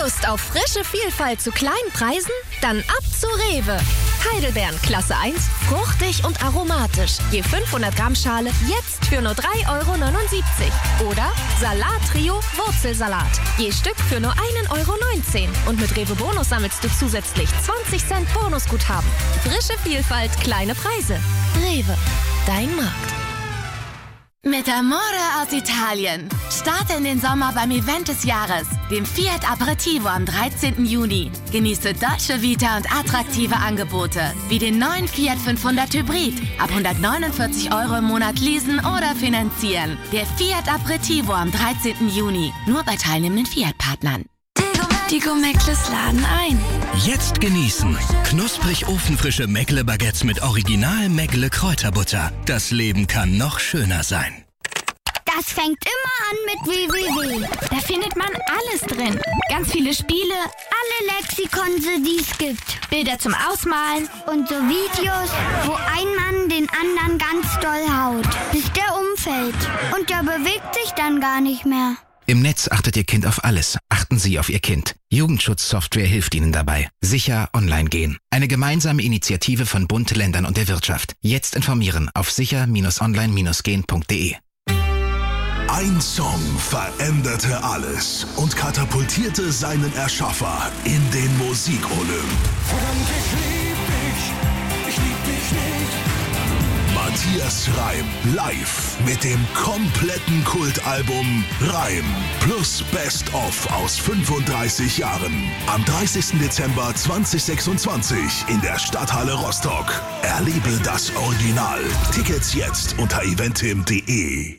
Lust auf frische Vielfalt zu kleinen Preisen? Dann ab zu Rewe. Heidelbeeren Klasse 1, fruchtig und aromatisch. Je 500 Gramm Schale jetzt für nur 3,79 €. Oder Salat-Trio Wurzelsalat. Je Stück für nur 1,19 €. Und mit Rewe Bonus sammelst du zusätzlich 20 Cent Bonusguthaben. Frische Vielfalt, kleine Preise. Rewe, dein Markt. Mit Amore aus Italien. Starte in den Sommer beim Event des Jahres, dem Fiat Aperitivo am 13. Juni. Genieße Dolce Vita und attraktive Angebote, wie den neuen Fiat 500 Hybrid. Ab 149 € im Monat leasen oder finanzieren. Der Fiat Aperitivo am 13. Juni. Nur bei teilnehmenden Fiat-Partnern. Die Go-Meckles laden ein. Jetzt genießen. Knusprig ofenfrische Meckle-Baguettes mit Original Meckle-Kräuterbutter. Das Leben kann noch schöner sein. Das fängt immer an mit www. Da findet man alles drin. Ganz viele Spiele, Alle Lexikon, die es gibt. Bilder zum Ausmalen. Und so Videos, wo ein Mann den anderen ganz doll haut, bis der umfällt. Und der bewegt sich dann gar nicht mehr. Im Netz achtet Ihr Kind auf alles. Achten Sie auf Ihr Kind. Jugendschutzsoftware hilft Ihnen dabei. Sicher online gehen. Eine gemeinsame Initiative von Bund, Ländern und der Wirtschaft. Jetzt informieren auf sicher-online-gehen.de. Ein Song veränderte alles und katapultierte seinen Erschaffer in den Musikolymp. Verdammt, ich lieb dich nicht. Matthias Reim live mit dem kompletten Kultalbum Reim plus Best of aus 35 Jahren. Am 30. Dezember 2026 in der Stadthalle Rostock. Erlebe das Original. Tickets jetzt unter eventim.de.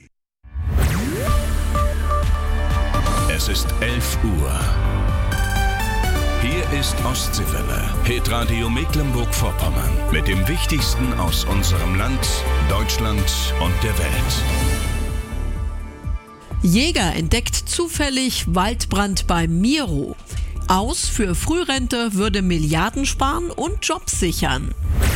Es ist 11 Uhr. Hier ist Ostseewelle, Hitradio Mecklenburg-Vorpommern mit dem Wichtigsten aus unserem Land, Deutschland und der Welt. Jäger entdeckt zufällig Waldbrand bei Miro. Aus für Frührente, würde Milliarden sparen und Jobs sichern.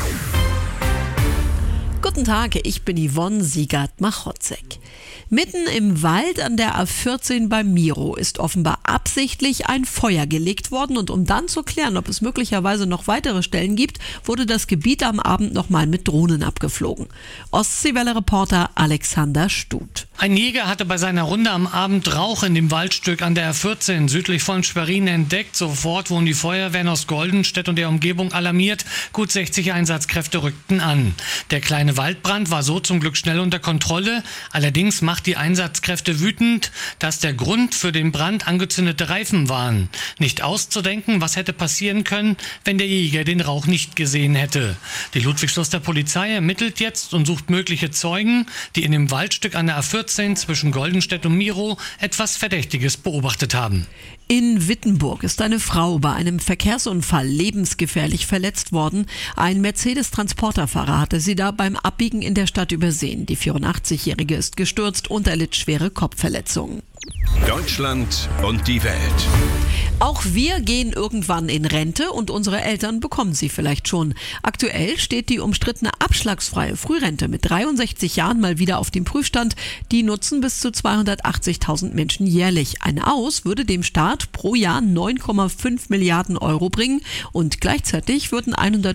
Guten Tag, ich bin Yvonne Siegert-Machotzek. Mitten im Wald an der A14 bei Miro ist offenbar absichtlich ein Feuer gelegt worden und um dann zu klären, ob es möglicherweise noch weitere Stellen gibt, wurde das Gebiet am Abend nochmal mit Drohnen abgeflogen. Ostseewelle-Reporter Alexander Stut. Ein Jäger hatte bei seiner Runde am Abend Rauch in dem Waldstück an der A14 südlich von Schwerin entdeckt. Sofort wurden die Feuerwehren aus Goldenstedt und der Umgebung alarmiert. Gut 60 Einsatzkräfte rückten an. Der kleine Waldbrand war so zum Glück schnell unter Kontrolle. Allerdings macht die Einsatzkräfte wütend, dass der Grund für den Brand angezündete Reifen waren. Nicht auszudenken, was hätte passieren können, wenn der Jäger den Rauch nicht gesehen hätte. Die Ludwigslustrer Polizei ermittelt jetzt und sucht mögliche Zeugen, die in dem Waldstück an der A14 zwischen Goldenstedt und Miro etwas Verdächtiges beobachtet haben. In Wittenburg ist eine Frau bei einem Verkehrsunfall lebensgefährlich verletzt worden. Ein Mercedes-Transporterfahrer hatte sie da beim Abbiegen in der Stadt übersehen. Die 84-Jährige ist gestürzt und erlitt schwere Kopfverletzungen. Deutschland und die Welt. Auch wir gehen irgendwann in Rente und unsere Eltern bekommen sie vielleicht schon. Aktuell steht die umstrittene abschlagsfreie Frührente mit 63 Jahren mal wieder auf dem Prüfstand. Die nutzen bis zu 280.000 Menschen jährlich. Ein Aus würde dem Staat pro Jahr 9,5 Milliarden € bringen und gleichzeitig würden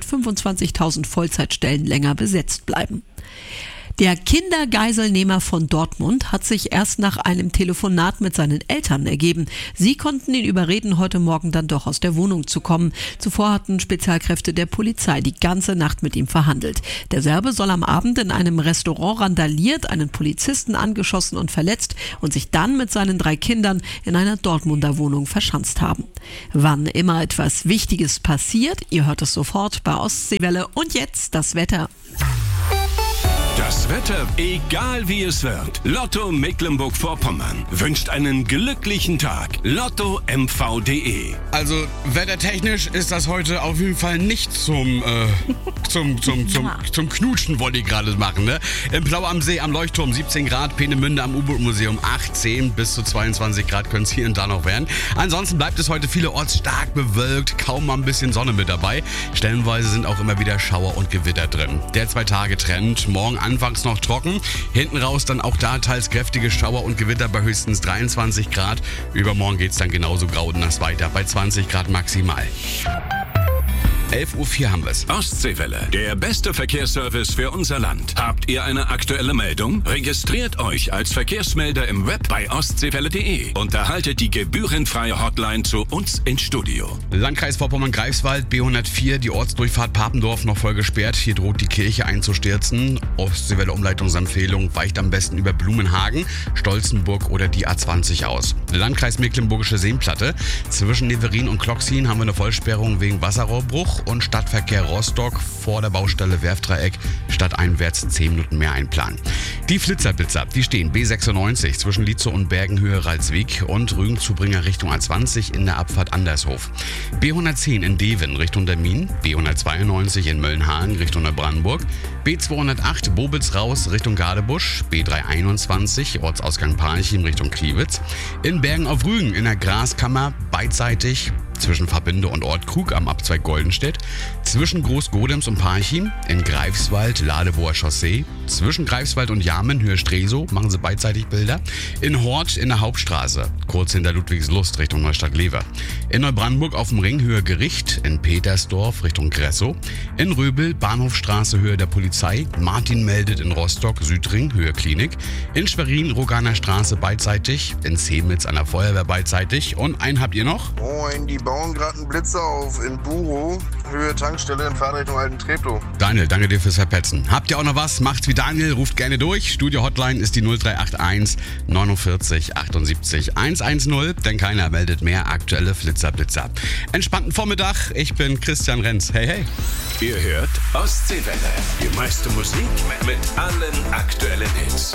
125.000 Vollzeitstellen länger besetzt bleiben. Der Kindergeiselnehmer von Dortmund hat sich erst nach einem Telefonat mit seinen Eltern ergeben. Sie konnten ihn überreden, heute Morgen dann doch aus der Wohnung zu kommen. Zuvor hatten Spezialkräfte der Polizei die ganze Nacht mit ihm verhandelt. Der Serbe soll am Abend in einem Restaurant randaliert, einen Polizisten angeschossen und verletzt und sich dann mit seinen 3 Kindern in einer Dortmunder Wohnung verschanzt haben. Wann immer etwas Wichtiges passiert, ihr hört es sofort bei Ostseewelle. Und jetzt das Wetter. Das Wetter, egal wie es wird. Lotto Mecklenburg-Vorpommern wünscht einen glücklichen Tag. LottoMV.de. Also wettertechnisch ist das heute auf jeden Fall nicht zum Knutschen, wollte ich gerade machen. Ne? Im Plau am See am Leuchtturm 17 Grad, Peenemünde am U-Boot-Museum 18 bis zu 22 Grad können es hier und da noch werden. Ansonsten bleibt es heute vielerorts stark bewölkt, kaum mal ein bisschen Sonne mit dabei. Stellenweise sind auch immer wieder Schauer und Gewitter drin. Der 2-Tage-Trend, morgen anfangs noch trocken. Hinten raus dann auch da teils kräftige Schauer und Gewitter bei höchstens 23 Grad. Übermorgen geht's dann genauso grauennass weiter bei 20 Grad maximal. 11.04 Uhr haben wir es. Ostseewelle, der beste Verkehrsservice für unser Land. Habt ihr eine aktuelle Meldung? Registriert euch als Verkehrsmelder im Web bei ostseewelle.de und erhaltet die gebührenfreie Hotline zu uns ins Studio. Landkreis Vorpommern-Greifswald, B104, die Ortsdurchfahrt Papendorf noch voll gesperrt. Hier droht die Kirche einzustürzen. Ostseewelle Umleitungsempfehlung weicht am besten über Blumenhagen, Stolzenburg oder die A20 aus. Landkreis Mecklenburgische Seenplatte. Zwischen Neverin und Kloxin haben wir eine Vollsperrung wegen Wasserrohrbruch. Und Stadtverkehr Rostock vor der Baustelle Werftdreieck stadteinwärts 10 Minuten mehr einplanen. Die Flitzerblitzer, die stehen B96 zwischen Lietzow und Bergenhöhe Ralswiek und Rügenzubringer Richtung A20 in der Abfahrt Andershof. B110 in Deven Richtung Dermin, B192 in Möllenhagen Richtung Neubrandenburg, B208 Bobitz raus Richtung Gadebusch, B321 Ortsausgang Parchim Richtung Kliewitz, in Bergen auf Rügen in der Graskammer beidseitig zwischen Verbinde und Ortkrug am Abzweig Goldenstedt, zwischen Großgodems und Parchim, in Greifswald, Ladeboer Chaussee, zwischen Greifswald und Jarmen, Höhe Stresow, machen sie beidseitig Bilder, in Hort in der Hauptstraße, kurz hinter Ludwigslust Richtung Neustadt-Lever, in Neubrandenburg auf dem Ring Höhe Gericht, in Petersdorf Richtung Gressow, in Röbel Bahnhofstraße Höhe der Polizei, Martin meldet in Rostock Südring Höhe Klinik, in Schwerin Roganer Straße beidseitig, in Semitz an der Feuerwehr beidseitig und einen habt ihr noch? Moin, die bauen gerade einen Blitzer auf in Burow, Höhe Tankstelle in Fahrtrichtung Alten Treptow. Daniel, danke dir fürs Verpetzen. Habt ihr auch noch was? Macht's wie Daniel, ruft gerne durch. Studio-Hotline ist die 0381 49 78 110, denn keiner meldet mehr aktuelle Flitzer-Blitzer. Entspannten Vormittag, ich bin Christian Renz. Hey, hey. Ihr hört Ostseewelle, die meiste Musik mit allen aktuellen Hits.